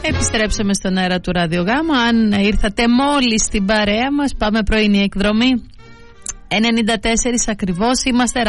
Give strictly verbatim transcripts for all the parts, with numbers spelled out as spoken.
Επιστρέψαμε στον αέρα του Ραδιογάμα. Αν ήρθατε μόλις στην παρέα μας, πάμε πρωινή εκδρομή. ενενήντα τέσσερα ακριβώς, είμαστε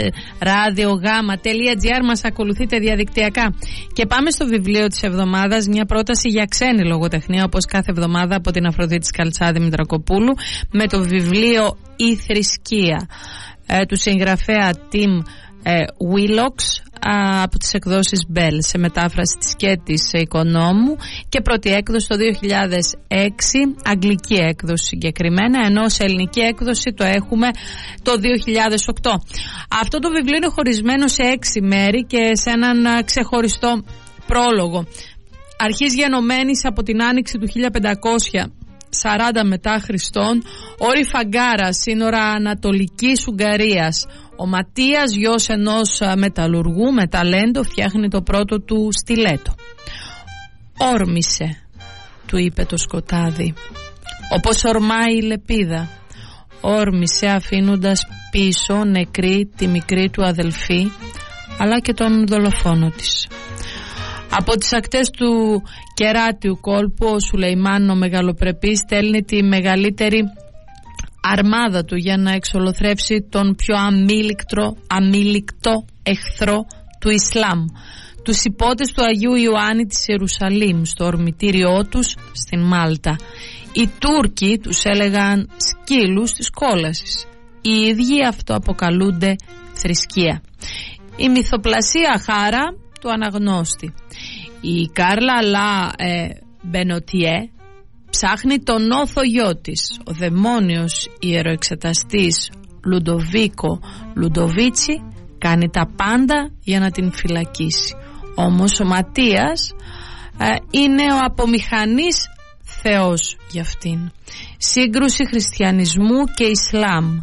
radiogama.gr, μας ακολουθείτε διαδικτυακά. Και πάμε στο βιβλίο της εβδομάδας, μια πρόταση για ξένη λογοτεχνία, όπως κάθε εβδομάδα από την Αφροδίτη Σκαλτσάδη Μητρακοπούλου, με το βιβλίο «Η Θρησκεία» ε, του συγγραφέα Tim ε, Willox, από τις εκδόσεις Bell, σε μετάφραση της Κέτης Οικονόμου, και πρώτη έκδοση το δύο χιλιάδες έξι, αγγλική έκδοση συγκεκριμένα, ενώ σε ελληνική έκδοση το έχουμε το δύο χιλιάδες οκτώ. Αυτό το βιβλίο είναι χωρισμένο σε έξι μέρη και σε έναν ξεχωριστό πρόλογο. Αρχής γενομένης από την άνοιξη του χίλια πεντακόσια σαράντα μετά Χριστόν, όρη Φαγκάρα, σύνορα Ανατολικής Ουγγαρίας. Ο Ματίας, γιος ενός μεταλλουργού με ταλέντο, φτιάχνει το πρώτο του στιλέτο. «Όρμησε», του είπε το σκοτάδι, όπως ορμάει η λεπίδα. Όρμησε, αφήνοντας πίσω νεκρή τη μικρή του αδελφή, αλλά και τον δολοφόνο της. Από τις ακτές του κεράτιου κόλπου, ο Σουλεϊμάν ο μεγαλοπρεπής στέλνει τη μεγαλύτερη αρμάδα του για να εξολοθρεύσει τον πιο αμήλικτρο, αμήλικτο εχθρό του Ισλάμ, τους υπότες του Αγίου Ιωάννη της Ιερουσαλήμ, στο ορμητήριό τους στην Μάλτα. Οι Τούρκοι τους έλεγαν σκύλους της κόλασης. Οι ίδιοι αυτό αποκαλούνται θρησκεία. Η μυθοπλασία χάρα του αναγνώστη. Η Κάρλα Λα ε, Μπενοτιέ ψάχνει τον όθο γιο της. Ο δαιμόνιος ιεροεξεταστής Λουντοβίκο Λουντοβίτσι κάνει τα πάντα για να την φυλακίσει. Όμως ο Ματίας ε, είναι ο απομηχανής θεός για αυτήν. Σύγκρουση χριστιανισμού και Ισλάμ.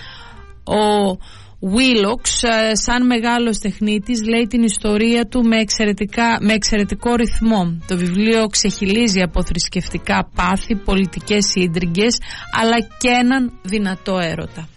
Ο Willox, σαν μεγάλος τεχνίτης, λέει την ιστορία του με, εξαιρετικά, με εξαιρετικό ρυθμό. Το βιβλίο ξεχυλίζει από θρησκευτικά πάθη, πολιτικές ίντριγκες, αλλά και έναν δυνατό έρωτα.